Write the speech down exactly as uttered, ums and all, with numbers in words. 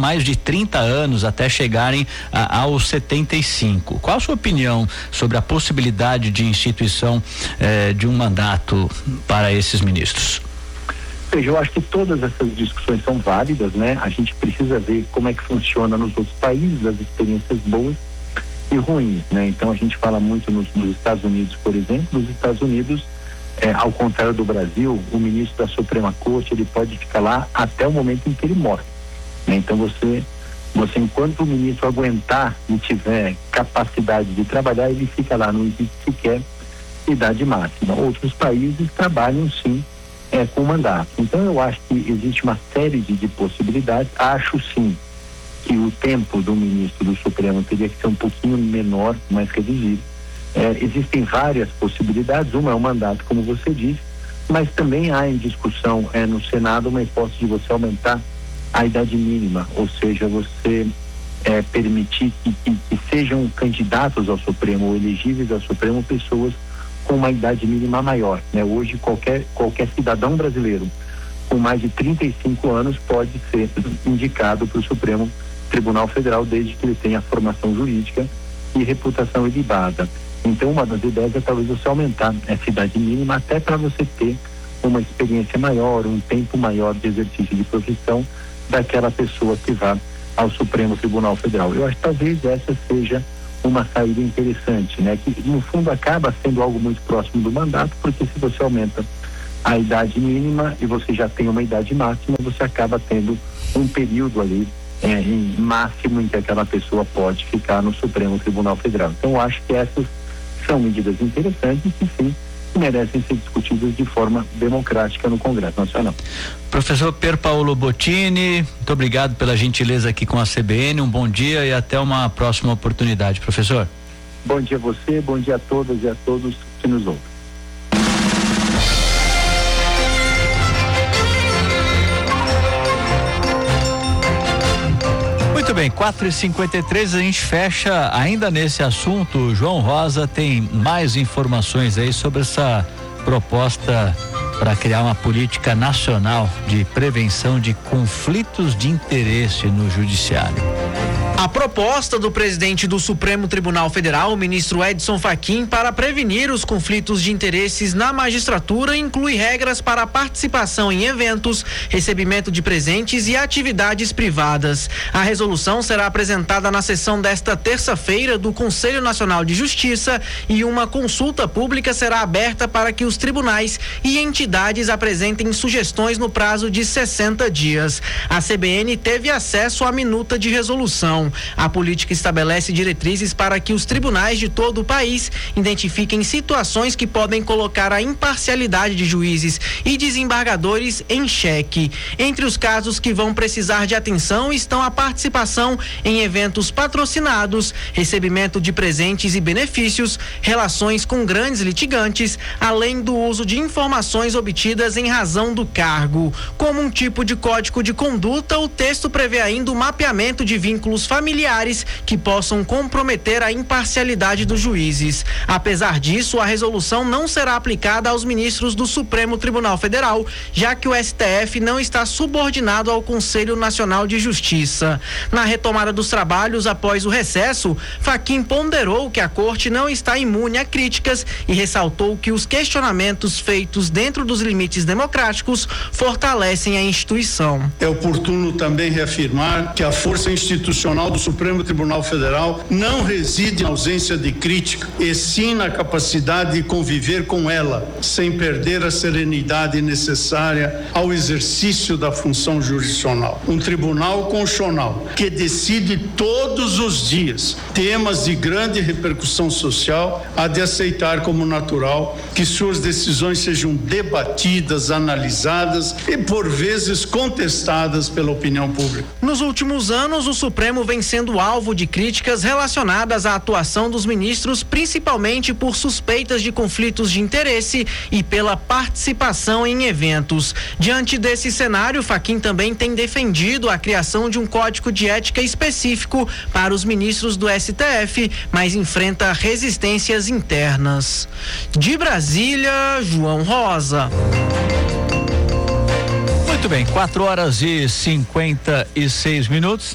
mais de trinta anos até chegarem a, aos setenta e cinco. Qual a sua opinião sobre a possibilidade de instituição eh, de um mandato para esses ministros? Veja, eu acho que todas essas discussões são válidas, né? A gente precisa ver como é que funciona nos outros países, as experiências boas e ruins, né? Então a gente fala muito nos, nos Estados Unidos, por exemplo. Nos Estados Unidos, é, ao contrário do Brasil, o ministro da Suprema Corte, ele pode ficar lá até o momento em que ele morre, né? Então você, você enquanto o ministro aguentar e tiver capacidade de trabalhar, ele fica lá, não existe sequer idade máxima. Outros países trabalham sim É, com mandato. Então eu acho que existe uma série de, de possibilidades. Acho sim que o tempo do ministro do Supremo teria que ser um pouquinho menor, mais reduzido. É, existem várias possibilidades. Uma é o mandato, como você disse, mas também há em discussão é, no Senado uma hipótese de você aumentar a idade mínima, ou seja, você é, permitir que, que, que sejam candidatos ao Supremo ou elegíveis ao Supremo pessoas com uma idade mínima maior, né? Hoje qualquer qualquer cidadão brasileiro com mais de trinta e cinco anos pode ser indicado para o Supremo Tribunal Federal, desde que ele tenha formação jurídica e reputação ilibada. Então uma das ideias é talvez você aumentar essa idade mínima até para você ter uma experiência maior, um tempo maior de exercício de profissão daquela pessoa que vá ao Supremo Tribunal Federal. Eu acho que talvez essa seja uma saída interessante, né? Que no fundo acaba sendo algo muito próximo do mandato, porque se você aumenta a idade mínima e você já tem uma idade máxima, você acaba tendo um período ali é, em máximo em que aquela pessoa pode ficar no Supremo Tribunal Federal. Então eu acho que essas são medidas interessantes e sim merecem ser discutidas de forma democrática no Congresso Nacional. Professor Pier Paolo Bottini, muito obrigado pela gentileza aqui com a C B N, um bom dia e até uma próxima oportunidade, professor. Bom dia a você, bom dia a todas e a todos que nos ouvem. Muito bem, quatro e cinquenta e três, a gente fecha ainda nesse assunto. João Rosa tem mais informações aí sobre essa proposta para criar uma política nacional de prevenção de conflitos de interesse no judiciário. A proposta do presidente do Supremo Tribunal Federal, o ministro Edson Fachin, para prevenir os conflitos de interesses na magistratura inclui regras para a participação em eventos, recebimento de presentes e atividades privadas. A resolução será apresentada na sessão desta terça-feira do Conselho Nacional de Justiça e uma consulta pública será aberta para que os tribunais e entidades apresentem sugestões no prazo de sessenta dias. A C B N teve acesso à minuta de resolução. A política estabelece diretrizes para que os tribunais de todo o país identifiquem situações que podem colocar a imparcialidade de juízes e desembargadores em xeque. Entre os casos que vão precisar de atenção estão a participação em eventos patrocinados, recebimento de presentes e benefícios, relações com grandes litigantes, além do uso de informações obtidas em razão do cargo. Como um tipo de código de conduta, o texto prevê ainda o mapeamento de vínculos familiares que possam comprometer a imparcialidade dos juízes. Apesar disso, a resolução não será aplicada aos ministros do Supremo Tribunal Federal, já que o S T F não está subordinado ao Conselho Nacional de Justiça. Na retomada dos trabalhos após o recesso, Fachin ponderou que a Corte não está imune a críticas e ressaltou que os questionamentos feitos dentro dos limites democráticos fortalecem a instituição. É oportuno também reafirmar que a força institucional do Supremo Tribunal Federal não reside na ausência de crítica, e sim na capacidade de conviver com ela, sem perder a serenidade necessária ao exercício da função jurisdicional. Um tribunal constitucional que decide todos os dias temas de grande repercussão social há de aceitar como natural que suas decisões sejam debatidas, analisadas e por vezes contestadas pela opinião pública. Nos últimos anos, o Supremo vem sendo alvo de críticas relacionadas à atuação dos ministros, principalmente por suspeitas de conflitos de interesse e pela participação em eventos. Diante desse cenário, Fachin também tem defendido a criação de um código de ética específico para os ministros do S T F, mas enfrenta resistências internas. De Brasília, João Rosa. Muito bem, quatro horas e cinquenta e seis minutos.